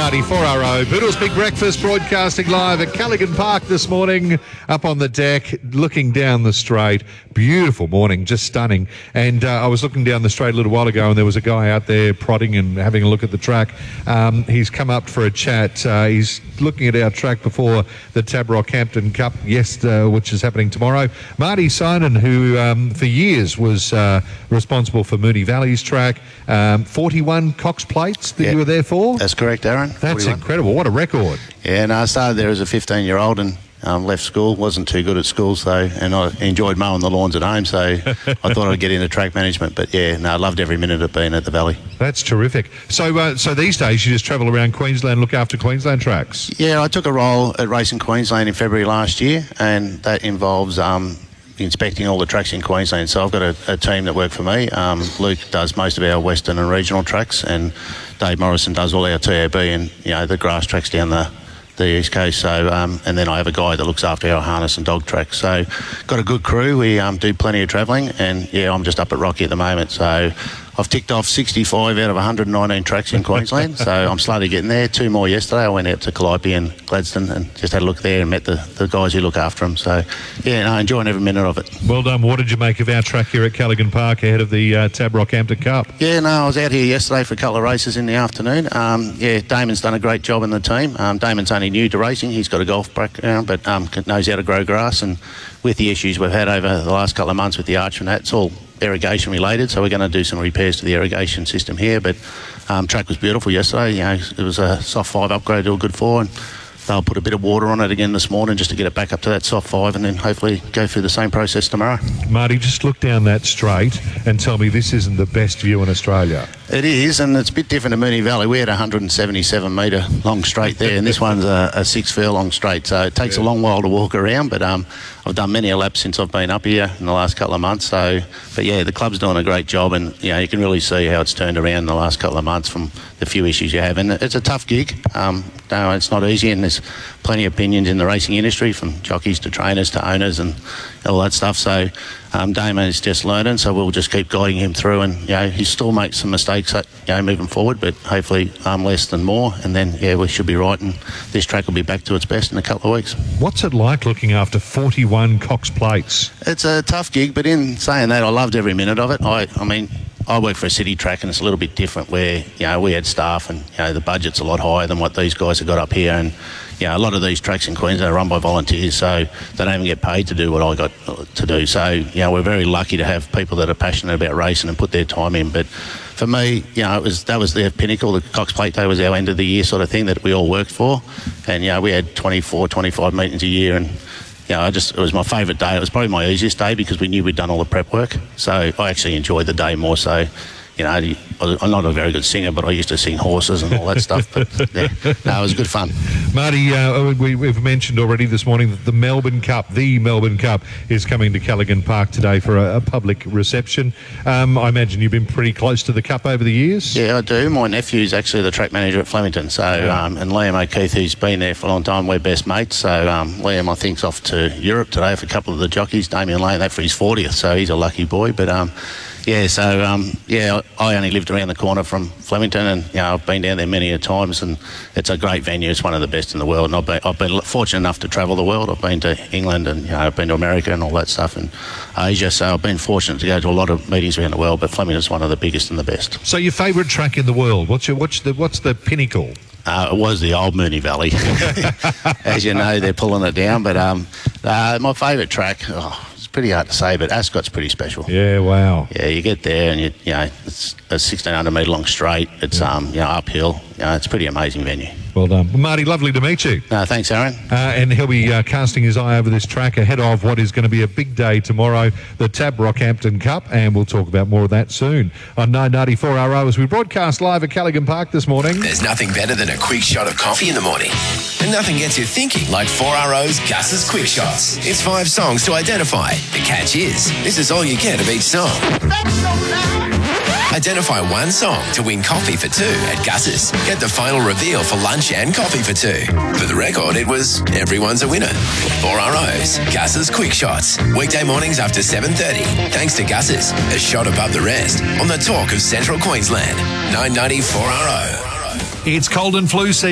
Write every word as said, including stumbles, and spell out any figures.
ninety-four R O. Boodle's Big Breakfast broadcasting live at Callaghan Park this morning, up on the deck, looking down the straight. Beautiful morning, just stunning. And uh, I was looking down the straight a little while ago, and there was a guy out there prodding and having a look at the track. Um, he's come up for a chat. Uh, he's looking at our track before the Tab Rockhampton Cup, yes, uh, which is happening tomorrow. Marty Sinan, who um, for years was uh, responsible for Moonee Valley's track, um, forty-one Cox plates that yeah, you were there for. That's correct, Aaron. That's forty-one. Incredible. What a record. Yeah, and I started there as a fifteen-year-old and um, left school. Wasn't too good at school, so and I enjoyed mowing the lawns at home, so I thought I'd get into track management. But yeah, no, I loved every minute of being at the Valley. That's terrific. So, uh, so these days you just travel around Queensland, look after Queensland tracks. Yeah, I took a role at Racing Queensland in February last year, and that involves um, inspecting all the tracks in Queensland. So I've got a, a team that work for me. Um, Luke does most of our western and regional tracks, and Dave Morrison does all our T A B and you know the grass tracks down the the east coast. So um, and then I have a guy that looks after our harness and dog tracks. So got a good crew. We um, do plenty of travelling, and yeah, I'm just up at Rocky at the moment. So I've ticked off sixty-five out of one hundred nineteen tracks in Queensland, so I'm slowly getting there. Two more yesterday. I went out to Calliope and Gladstone and just had a look there and met the, the guys who look after them. So, yeah, no, enjoying every minute of it. Well done. What did you make of our track here at Callaghan Park ahead of the uh, Tab Rockhampton Cup? Yeah, no, I was out here yesterday for a couple of races in the afternoon. Um, yeah, Damon's done a great job in the team. Um, Damon's only new to racing. He's got a golf background, but um, knows how to grow grass. And with the issues we've had over the last couple of months with the arch and that, it's all irrigation related, so we're going to do some repairs to the irrigation system here. But um, track was beautiful yesterday. You know, it was a soft five upgrade to a good four, and they'll put a bit of water on it again this morning just to get it back up to that soft five, and then hopefully go through the same process tomorrow. Marty, just look down that straight and tell me this isn't the best view in Australia. It is, and it's a bit different to Moonee Valley. We had a one hundred seventy-seven metre long straight there, and this one's a, a six furlong straight, so it takes yeah. a long while to walk around. But um, I've done many a lap since I've been up here in the last couple of months. So, but yeah, the club's doing a great job, and you know you can really see how it's turned around in the last couple of months from the few issues you have. And it's a tough gig. Um, no, it's not easy, and there's plenty of opinions in the racing industry, from jockeys to trainers to owners and all that stuff. So um, Damon is just learning, so we'll just keep guiding him through, and you know he still makes some mistakes, you know, moving forward, but hopefully um, less than more, and then yeah, we should be right, and this track will be back to its best in a couple of weeks. What's it like looking after forty-one Cox plates? It's a tough gig, but in saying that, I loved every minute of it. I, I mean. I work for a city track, and it's a little bit different where, you know, we had staff, and, you know, the budget's a lot higher than what these guys have got up here. And, you know, a lot of these tracks in Queensland are run by volunteers, so they don't even get paid to do what I got to do. So, you know, we're very lucky to have people that are passionate about racing and put their time in. But for me, you know, it was that was their pinnacle. The Cox Plate Day was our end of the year sort of thing that we all worked for. And, you know, we had twenty-four, twenty-five meetings a year, and yeah, you know, I just it was my favourite day. It was probably my easiest day because we knew we'd done all the prep work. So I actually enjoyed the day more so. You know, I'm not a very good singer, but I used to sing horses and all that stuff. But yeah, no, it was good fun. Marty, uh, we, we've mentioned already this morning that the Melbourne Cup, the Melbourne Cup, is coming to Callaghan Park today for a, a public reception. Um, I imagine you've been pretty close to the Cup over the years? Yeah, I do. My nephew's actually the track manager at Flemington. So, yeah. um, and Liam O'Keefe, who's been there for a long time, we're best mates. So um, Liam, I think, is off to Europe today for a couple of the jockeys. Damien Lane, that for his fortieth, so he's a lucky boy. But um, yeah, so um, yeah, I only lived around the corner from Flemington, and you know I've been down there many a times, and it's a great venue. It's one of the best in the world, and I've been, I've been fortunate enough to travel the world. I've been to England, and you know I've been to America and all that stuff, and Asia. So I've been fortunate to go to a lot of meetings around the world. But Flemington's one of the biggest and the best. So your favourite track in the world? What's your what's the what's the pinnacle? Uh, it was the old Moonee Valley. As you know, they're pulling it down. But um, uh, my favourite track. Oh, pretty hard to say, but Ascot's pretty special. Yeah, wow. Yeah, you get there and you, you know it's a sixteen hundred metre long straight. It's yeah. um you know uphill. You know, it's a pretty amazing venue. Well done, well, Marty. Lovely to meet you. No, thanks, Aaron. Uh, and he'll be uh, casting his eye over this track ahead of what is going to be a big day tomorrow, the Tab Rockhampton Cup, and we'll talk about more of that soon on nine ninety-four R O as we broadcast live at Callaghan Park this morning. There's nothing better than a quick shot of coffee in the morning, and nothing gets you thinking like four R O's Gus's Quick Shots. It's five songs to identify. The catch is, this is all you get of each song. Identify one song to win coffee for two at Gus's. Get the final reveal for lunch and coffee for two. For the record, it was Everyone's a Winner. four R O's, Gus's Quick Shots. Weekday mornings after seven thirty. Thanks to Gus's, a shot above the rest on the talk of Central Queensland. nine ninety-four R O. It's cold and flu season.